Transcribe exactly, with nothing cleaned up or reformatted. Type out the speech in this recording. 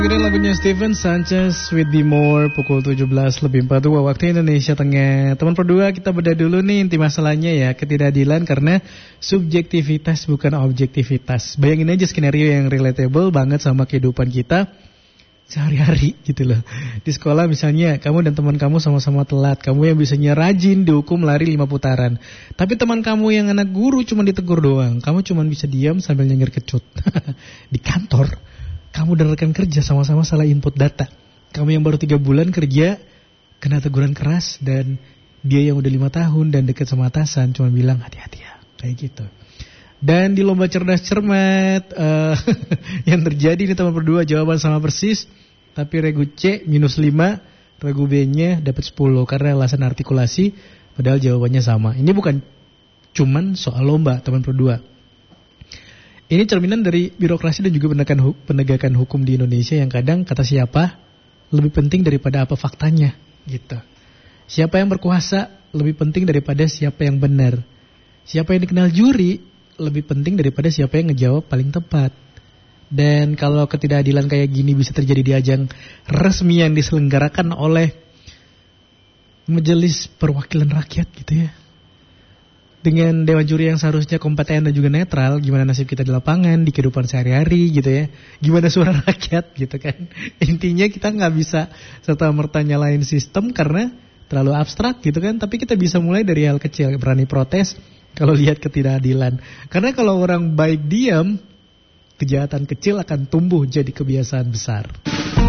Ini lagunya Steven Sanchez with Be More, pukul tujuh belas lebih empat puluh dua waktu Indonesia Tengah. Teman berdua, kita bedah dulu nih inti masalahnya ya, ketidakadilan karena subjektivitas bukan objektivitas. Bayangin aja skenario yang relatable banget sama kehidupan kita sehari-hari gitu loh. Di sekolah misalnya kamu dan teman kamu sama-sama telat, kamu yang biasanya rajin dihukum lari lima putaran. Tapi teman kamu yang anak guru cuma ditegur doang, kamu cuma bisa diam sambil nyengir kecut. Di kantor kamu dan rekan kerja sama-sama salah input data. Kamu yang baru tiga bulan kerja kena teguran keras, dan dia yang udah lima tahun dan dekat sama atasan cuma bilang hati-hati ya, kayak gitu. Dan di lomba cerdas cermat uh, yang terjadi ini teman berdua jawaban sama persis, tapi regu C minus lima, regu B-nya dapat sepuluh karena alasan artikulasi, padahal jawabannya sama. Ini bukan cuman soal lomba teman berdua. Ini cerminan dari birokrasi dan juga penegakan, penegakan hukum di Indonesia yang kadang kata siapa lebih penting daripada apa faktanya gitu. Siapa yang berkuasa lebih penting daripada siapa yang benar. Siapa yang dikenal juri lebih penting daripada siapa yang ngejawab paling tepat. Dan kalau ketidakadilan kayak gini bisa terjadi di ajang resmi yang diselenggarakan oleh Majelis Perwakilan Rakyat gitu ya, dengan dewan juri yang seharusnya kompeten dan juga netral, gimana nasib kita di lapangan, di kehidupan sehari-hari gitu ya, gimana suara rakyat gitu kan. Intinya kita gak bisa serta-merta nyalain sistem karena terlalu abstrak gitu kan, tapi kita bisa mulai dari hal kecil, berani protes kalau lihat ketidakadilan. Karena kalau orang baik diam, kejahatan kecil akan tumbuh jadi kebiasaan besar.